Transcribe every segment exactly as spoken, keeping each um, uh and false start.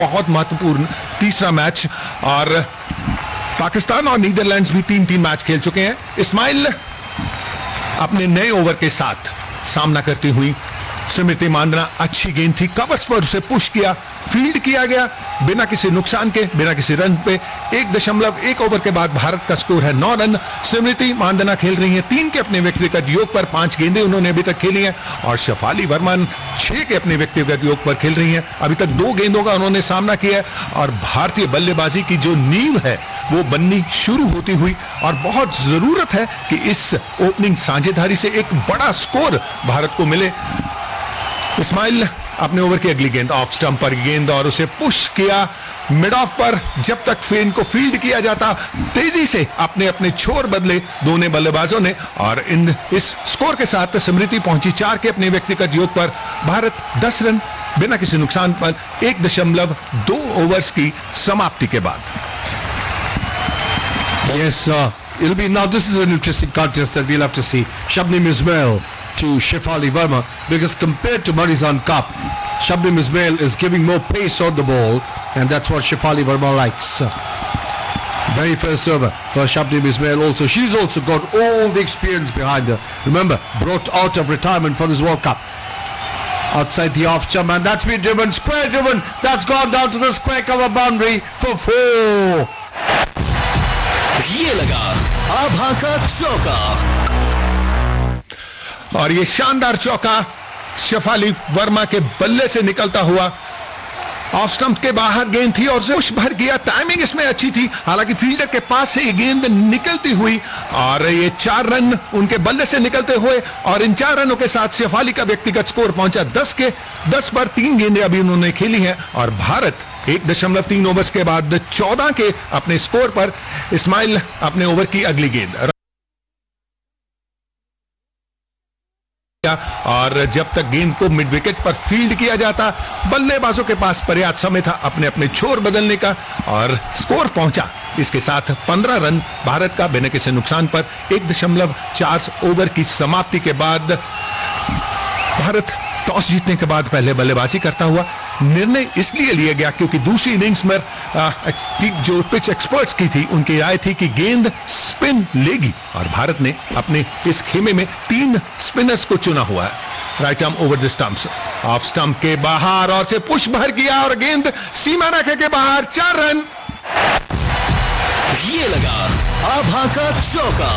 बहुत महत्वपूर्ण तीसरा मैच, और पाकिस्तान और नीदरलैंड्स भी तीन तीन मैच खेल चुके हैं। इस्माइल अपने नए ओवर के साथ सामना करती हुई स्मृति मांदना, अच्छी गेंद थी, कवर्स पर उसे पुश किया, फील्ड किया गया बिना किसी नुकसान के, बिना किसी रन पे। एक दशमलव एक ओवर के बाद भारत का स्कोर है नौ रन। स्मृति मांदना खेल रही हैं तीन के अपने व्यक्तिगत योग पर, पांच गेंदें उन्होंने अभी तक खेली हैं, और शेफाली वर्मा छह के अपने व्यक्तिगत योग पर खेल रही हैं। अभी तक दो गेंदों का उन्होंने सामना किया है, और भारतीय बल्लेबाजी की जो नींव है वो बननी शुरू होती हुई, और बहुत जरूरत है कि इस ओपनिंग साझेदारी से एक बड़ा स्कोर भारत को मिले। इस्माइल अपने ओवर की अगली गेंद ऑफ स्टंप पर गेंद, और उसे पुश किया मिड ऑफ पर। जब तक फेन को फील्ड किया जाता, तेजी से अपने अपने छोर बदले दोनों बल्लेबाजों ने, और इन इस स्कोर के साथ स्मृति पहुंची चार के अपने व्यक्तिगत योग पर। भारत दस रन बिना किसी नुकसान पर एक दशमलव दो ओवर्स की समाप्ति के बाद। Yes, uh, it'll be now. This is an interesting contest that we'll have to see. Shabnim Ismail to Shefali Verma, because compared to Marizan Cup, Shabnim Ismail is giving more pace on the ball, and that's what Shefali Verma likes. Very first over for Shabnim Ismail also. She's also got all the experience behind her. Remember, brought out of retirement for this World Cup. Outside the off jump, and that's been driven, square driven. That's gone down to the square cover boundary for four. ये लगा आभा का चौका, और ये शानदार चौका शेफाली वर्मा के बल्ले से निकलता हुआ ऑफ स्टंप के बाहर गेंद थी, और उसे पुश भर गया। टाइमिंग इसमें अच्छी थी, हालांकि फील्डर के पास से ये गेंद निकलती हुई, और ये चार रन उनके बल्ले से निकलते हुए, और इन चार रनों के साथ शेफाली का व्यक्तिगत स्कोर पहुंचा दस के दस पर। तीन गेंदें अभी उन्होंने खेली हैं, और भारत एक दशमलव तीन ओवर्स के बाद चौदह के अपने स्कोर पर। इस्माइल अपने ओवर की अगली गेंद, और जब तक गेंद को मिड विकेट पर फील्ड किया जाता, बल्लेबाजों के पास पर्याप्त समय था अपने अपने छोर बदलने का, और स्कोर पहुंचा इसके साथ पंद्रह रन भारत का बिना किसी नुकसान पर। एक दशमलव चार ओवर की समाप्ति के बाद भारत टॉस जीतने के बाद पहले बल्लेबाजी करता हुआ। निर्णय इसलिए लिया गया क्योंकि दूसरी इनिंग्स में आ, जो पिच एक्सपर्ट्स की थी, उनकी राय थी कि गेंद स्पिन लेगी, और भारत ने अपने इस खेमे में तीन स्पिनर्स को चुना हुआ है। Right arm over the stumps, off stump के बाहर, और से पुश भर किया, और गेंद सीमा रेखा के बाहर, चार रन। ये लगा आभा का चौका।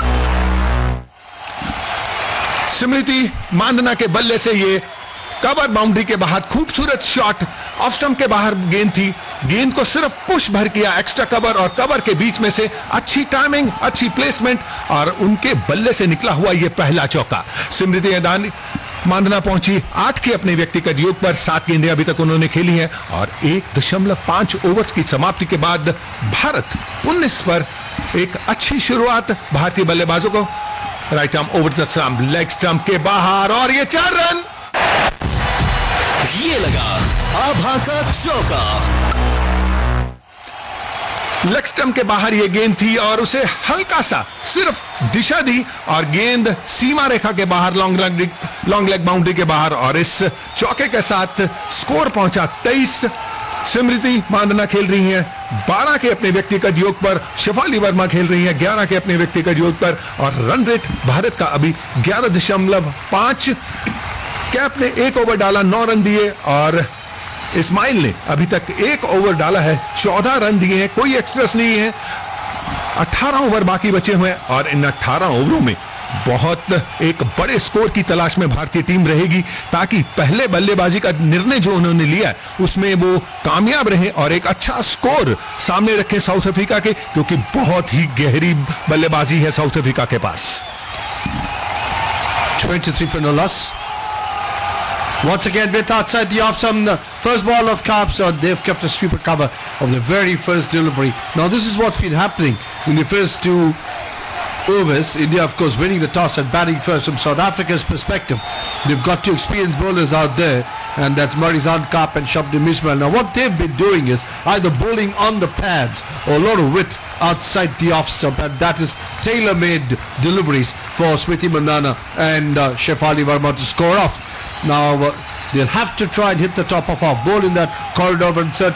स्मृति मांदना के बल्ले से ये कवर बाउंड्री के बाहर खूबसूरत शॉट, ऑफ स्टंप के बाहर गेंद थी, गेंद को सिर्फ पुश भर किया एक्स्ट्रा कवर और कवर के बीच में से। अच्छी टाइमिंग, अच्छी प्लेसमेंट, और उनके बल्ले से निकला हुआ ये पहला चौका। स्मृति मांदना पहुंची आठ के अपने व्यक्तिगत योग पर, सात गेंदें अभी तक उन्होंने खेली हैं, और एक दशमलव पांच ओवर्स की समाप्ति के बाद भारत उन्नीस पर एक अच्छी शुरुआत भारतीय बल्लेबाजों को। Right arm over the stump, leg stump के बाहर, और ये चार रन। ये लगा आभा का चौका। लेग स्टंप के बाहर ये गेंद थी, और उसे हल्का सा सिर्फ दिशा दी, और गेंद सीमा रेखा के बाहर, long leg long leg boundary के बाहर, और इस चौके के साथ स्कोर पहुंचा तेईस। स्मृति मांदना खेल रही हैं बारह के अपने व्यक्तिगत योग पर, शेफाली वर्मा खेल रही हैं ग्यारह के अपने व्यक्तिगत योग पर, और रन रेट भारत का अभी ग्यारह दशमलव पांच। कैप ने एक ओवर डाला, नौ रन दिए, और इस्माइल ने अभी तक एक ओवर डाला है, चौदह रन दिए हैं, कोई एक्स्ट्रास नहीं है। अठारह ओवर बाकी बचे हुए हैं, और इन अठारह ओवरों में बहुत एक बड़े स्कोर की तलाश में भारतीय टीम रहेगी, ताकि पहले बल्लेबाजी का निर्णय जो उन्होंने लिया उसमें वो कामयाब रहे और एक अच्छा स्कोर सामने रखें साउथ अफ्रीका के, क्योंकि बहुत ही गहरी बल्लेबाजी है साउथ अफ्रीका के पास। twenty-three for no loss. Once again, with outside the off some the first ball of Carp, so they've kept a sweeper cover of the very first delivery. Now this is what's been happening in the first two overs. India, of course, winning the toss and batting first. From South Africa's perspective, they've got two experienced bowlers out there, and that's Marizan Carp and Shabnim Ismail. Now what they've been doing is either bowling on the pads or a lot of width outside the off stump, and that is tailor-made deliveries for Smriti Mandana and uh, Shefali Verma to score off. Now uh, they'll have to try and hit the top of our ball in that corridor of uncertainty.